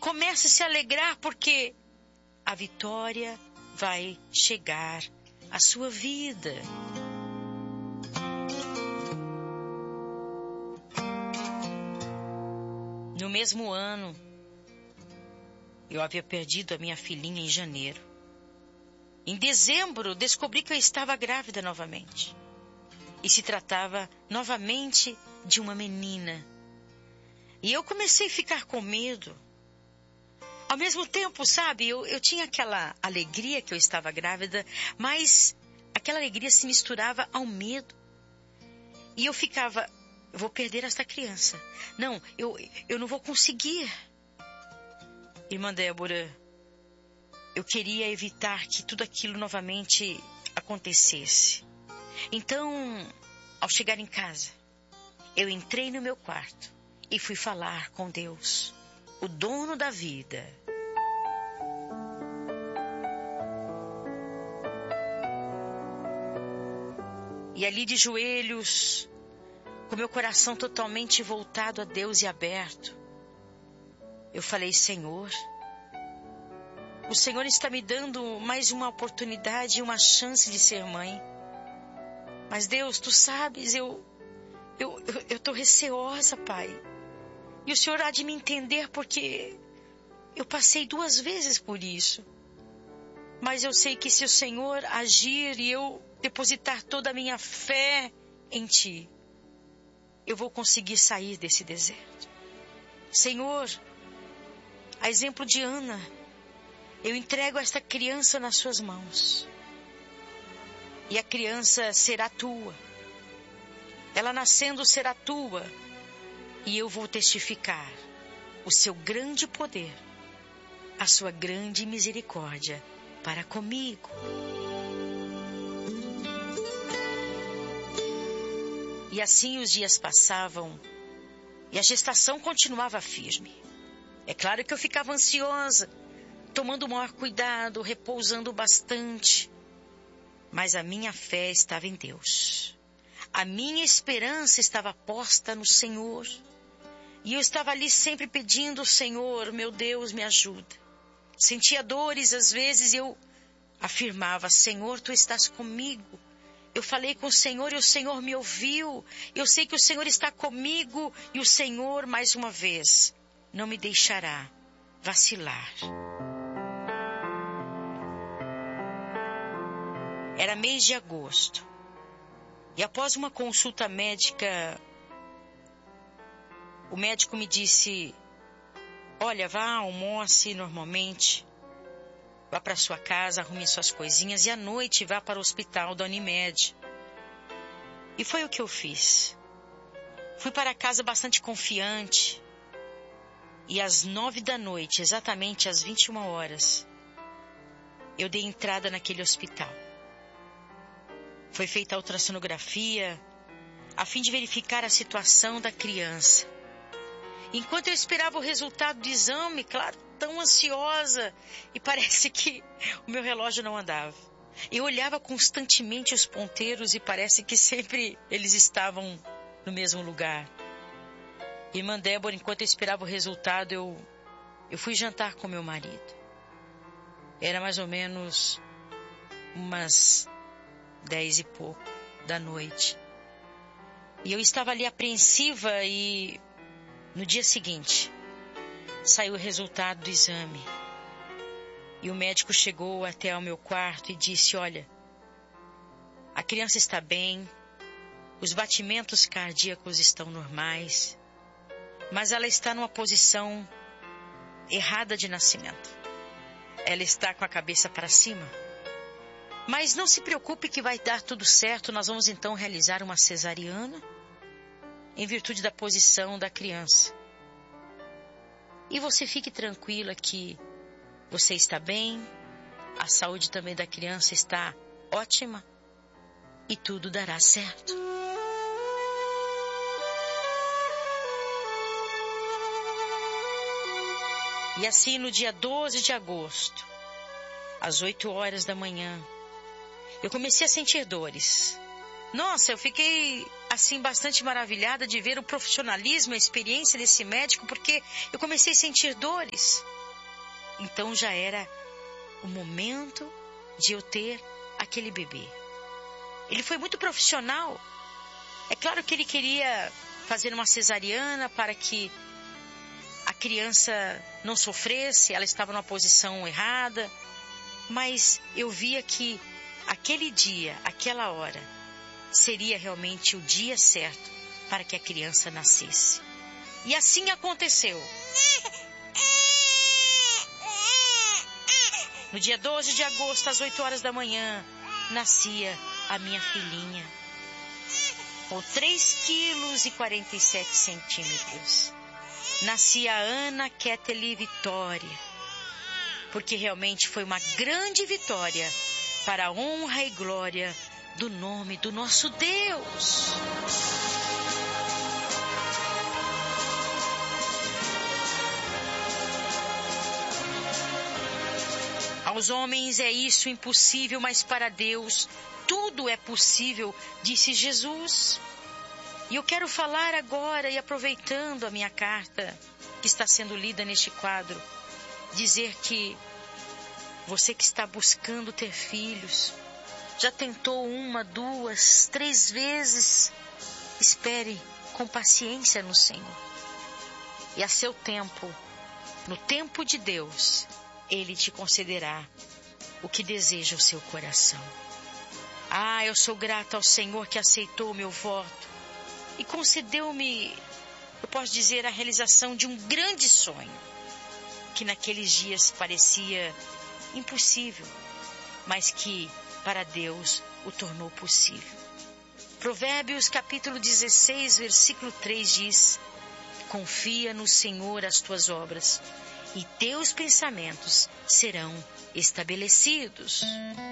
comece a se alegrar, porque a vitória vai chegar à sua vida. No mesmo ano, eu havia perdido a minha filhinha em janeiro. Em dezembro, descobri que eu estava grávida novamente. E se tratava novamente de uma menina. E eu comecei a ficar com medo. Ao mesmo tempo, sabe, eu tinha aquela alegria que eu estava grávida, mas aquela alegria se misturava ao medo. E eu ficava, eu vou perder esta criança. Não, eu não vou conseguir. Irmã Débora, eu queria evitar que tudo aquilo novamente acontecesse. Então, ao chegar em casa, eu entrei no meu quarto e fui falar com Deus, o dono da vida. E ali de joelhos, com meu coração totalmente voltado a Deus e aberto, eu falei: Senhor, o Senhor está me dando mais uma oportunidade, uma chance de ser mãe. Mas Deus, Tu sabes, eu estou receosa, Pai. E o Senhor há de me entender, porque eu passei 2 vezes por isso. Mas eu sei que se o Senhor agir e eu depositar toda a minha fé em Ti, eu vou conseguir sair desse deserto. Senhor, a exemplo de Ana, eu entrego esta criança nas Suas mãos. E a criança será Tua. Ela nascendo será Tua. E eu vou testificar o Seu grande poder, a Sua grande misericórdia para comigo. E assim os dias passavam e a gestação continuava firme. É claro que eu ficava ansiosa, tomando o maior cuidado, repousando bastante. Mas a minha fé estava em Deus. A minha esperança estava posta no Senhor. E eu estava ali sempre pedindo: Senhor, meu Deus, me ajuda. Sentia dores, às vezes eu afirmava: Senhor, Tu estás comigo. Eu falei com o Senhor e o Senhor me ouviu. Eu sei que o Senhor está comigo e o Senhor, mais uma vez, não me deixará vacilar. Era mês de agosto. E após uma consulta médica, o médico me disse: olha, vá, almoce normalmente. Vá para sua casa, arrume suas coisinhas e à noite vá para o hospital da Unimed. E foi o que eu fiz. Fui para casa bastante confiante. E às 9 da noite, exatamente às 21 horas, eu dei entrada naquele hospital. Foi feita a ultrassonografia a fim de verificar a situação da criança. Enquanto eu esperava o resultado do exame, claro, tão ansiosa, e parece que o meu relógio não andava. Eu olhava constantemente os ponteiros e parece que sempre eles estavam no mesmo lugar. Irmã Débora, enquanto eu esperava o resultado, eu fui jantar com meu marido. Era mais ou menos umas 10 e pouco da noite. E eu estava ali apreensiva e no dia seguinte saiu o resultado do exame. E o médico chegou até ao meu quarto e disse: olha, a criança está bem, os batimentos cardíacos estão normais, mas ela está numa posição errada de nascimento. Ela está com a cabeça para cima. Mas não se preocupe que vai dar tudo certo, nós vamos então realizar uma cesariana em virtude da posição da criança. E você fique tranquila que você está bem, a saúde também da criança está ótima e tudo dará certo. E assim, no dia 12 de agosto, às 8 horas da manhã, eu comecei a sentir dores. Nossa, eu fiquei assim bastante maravilhada de ver o profissionalismo, a experiência desse médico, porque eu comecei a sentir dores. Então já era o momento de eu ter aquele bebê. Ele foi muito profissional. É claro que ele queria fazer uma cesariana para que a criança não sofresse, ela estava numa posição errada, mas eu via que aquele dia, aquela hora, seria realmente o dia certo para que a criança nascesse. E assim aconteceu. No dia 12 de agosto, às 8 horas da manhã, nascia a minha filhinha, com 3,47 kg. Nascia a Ana Keteli Vitória, porque realmente foi uma grande vitória para a honra e glória do nome do nosso Deus. Aos homens é isso impossível, mas para Deus tudo é possível, disse Jesus. E eu quero falar agora, e aproveitando a minha carta que está sendo lida neste quadro, dizer que você que está buscando ter filhos, já tentou 1, 2, 3 vezes, espere com paciência no Senhor. E a seu tempo, no tempo de Deus, Ele te concederá o que deseja o seu coração. Ah, eu sou grata ao Senhor que aceitou o meu voto e concedeu-me, eu posso dizer, a realização de um grande sonho, que naqueles dias parecia impossível, mas que para Deus o tornou possível. Provérbios capítulo 16, versículo 3 diz: confia no Senhor as tuas obras, e teus pensamentos serão estabelecidos.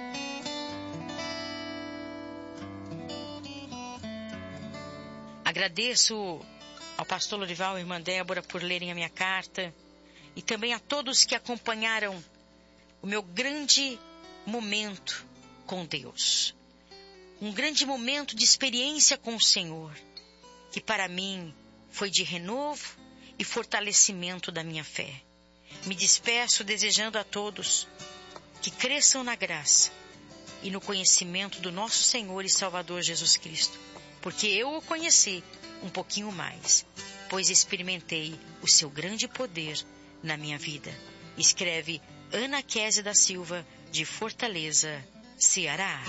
Agradeço ao pastor Lorival e irmã Débora por lerem a minha carta e também a todos que acompanharam o meu grande momento com Deus. Um grande momento de experiência com o Senhor, que para mim foi de renovo e fortalecimento da minha fé. Me despeço desejando a todos que cresçam na graça e no conhecimento do nosso Senhor e Salvador Jesus Cristo, porque eu o conheci um pouquinho mais, pois experimentei o seu grande poder na minha vida. Escreve Ana Kézia da Silva, de Fortaleza, Ceará.